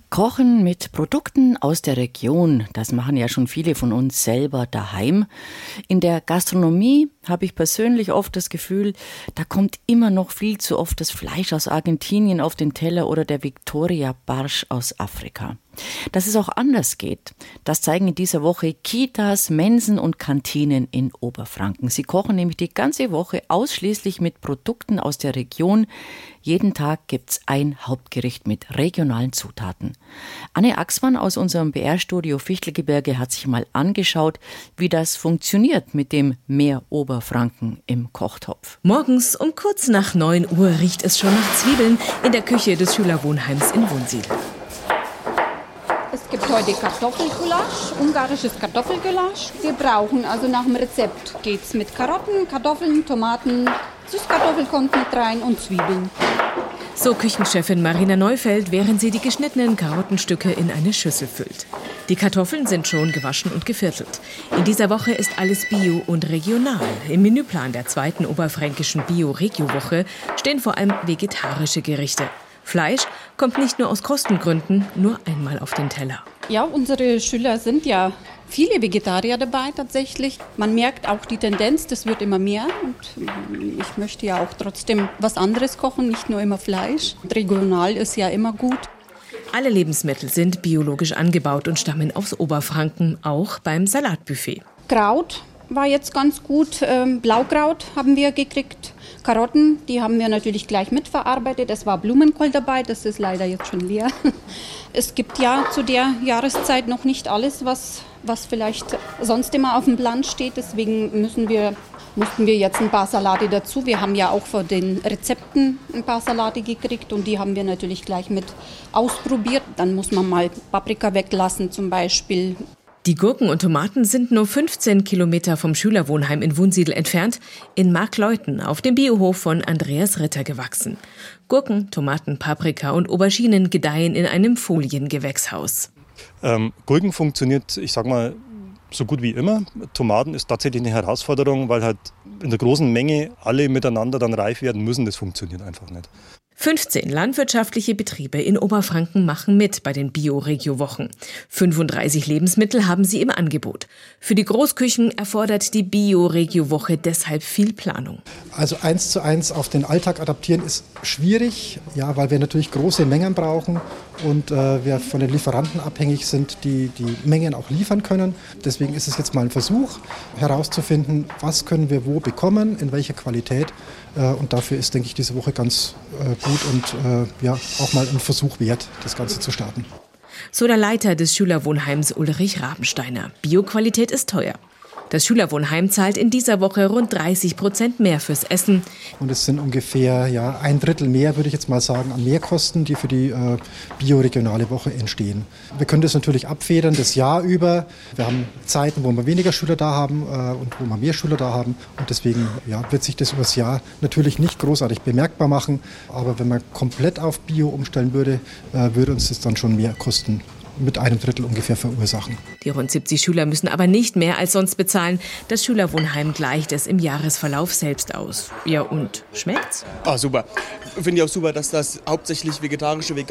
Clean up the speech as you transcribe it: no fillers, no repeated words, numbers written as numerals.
Kochen mit Produkten aus der Region, das machen ja schon viele von uns selber daheim. In der Gastronomie habe ich persönlich oft das Gefühl, da kommt immer noch viel zu oft das Fleisch aus Argentinien auf den Teller oder der Victoria-Barsch aus Afrika. Dass es auch anders geht, das zeigen in dieser Woche Kitas, Mensen und Kantinen in Oberfranken. Sie kochen nämlich die ganze Woche ausschließlich mit Produkten aus der Region. Jeden Tag gibt's ein Hauptgericht mit regionalen Zutaten. Anne Axmann aus unserem BR-Studio Fichtelgebirge hat sich mal angeschaut, wie das funktioniert mit dem Meer Oberfranken im Kochtopf. Morgens um kurz nach 9 Uhr riecht es schon nach Zwiebeln in der Küche des Schülerwohnheims in Wunsiedel. Es gibt heute Kartoffelgulasch, ungarisches Kartoffelgulasch. Wir brauchen, also nach dem Rezept geht's mit Karotten, Kartoffeln, Tomaten, Süßkartoffel kommt mit rein und Zwiebeln. So Küchenchefin Marina Neufeld, während sie die geschnittenen Karottenstücke in eine Schüssel füllt. Die Kartoffeln sind schon gewaschen und geviertelt. In dieser Woche ist alles bio und regional. Im Menüplan der 2. oberfränkischen Bio-Regio-Woche stehen vor allem vegetarische Gerichte. Fleisch kommt nicht nur aus Kostengründen nur einmal auf den Teller. Ja, unsere Schüler sind ja viele Vegetarier dabei tatsächlich. Man merkt auch die Tendenz, das wird immer mehr. Und ich möchte ja auch trotzdem was anderes kochen, nicht nur immer Fleisch. Und regional ist ja immer gut. Alle Lebensmittel sind biologisch angebaut und stammen aus Oberfranken, auch beim Salatbuffet. Kraut war jetzt ganz gut. Blaukraut haben wir gekriegt. Karotten, die haben wir natürlich gleich mitverarbeitet. Es war Blumenkohl dabei, das ist leider jetzt schon leer. Es gibt ja zu der Jahreszeit noch nicht alles, was vielleicht sonst immer auf dem Plan steht. Deswegen mussten wir jetzt ein paar Salate dazu. Wir haben ja auch vor den Rezepten ein paar Salate gekriegt und die haben wir natürlich gleich mit ausprobiert. Dann muss man mal Paprika weglassen zum Beispiel. Die Gurken und Tomaten sind nur 15 Kilometer vom Schülerwohnheim in Wunsiedel entfernt, in Markleuten auf dem Biohof von Andreas Ritter gewachsen. Gurken, Tomaten, Paprika und Auberginen gedeihen in einem Foliengewächshaus. Gurken funktioniert, ich sag mal, so gut wie immer. Tomaten ist tatsächlich eine Herausforderung, weil halt in der großen Menge alle miteinander dann reif werden müssen. Das funktioniert einfach nicht. 15 landwirtschaftliche Betriebe in Oberfranken machen mit bei den Bio-Regio-Wochen. 35 Lebensmittel haben sie im Angebot. Für die Großküchen erfordert die Bio-Regio-Woche deshalb viel Planung. Also 1:1 auf den Alltag adaptieren ist schwierig, ja, weil wir natürlich große Mengen brauchen und wir von den Lieferanten abhängig sind, die Mengen auch liefern können. Deswegen ist es jetzt mal ein Versuch herauszufinden, was können wir wo bekommen, in welcher Qualität. Und dafür ist, denke ich, diese Woche ganz gut und auch mal ein Versuch wert, das Ganze zu starten. So der Leiter des Schülerwohnheims Ulrich Rabensteiner. Bioqualität ist teuer. Das Schülerwohnheim zahlt in dieser Woche rund 30% mehr fürs Essen. Und es sind ungefähr ein Drittel mehr, würde ich jetzt mal sagen, an Mehrkosten, die für die bioregionale Woche entstehen. Wir können das natürlich abfedern das Jahr über. Wir haben Zeiten, wo wir weniger Schüler da haben und wo wir mehr Schüler da haben. Und deswegen wird sich das über das Jahr natürlich nicht großartig bemerkbar machen. Aber wenn man komplett auf Bio umstellen würde, würde uns das dann schon mehr kosten. Mit einem Drittel ungefähr verursachen. Die rund 70 Schüler müssen aber nicht mehr als sonst bezahlen. Das Schülerwohnheim gleicht es im Jahresverlauf selbst aus. Ja, und schmeckt's? Super. Finde ich auch super, dass das hauptsächlich vegetarische,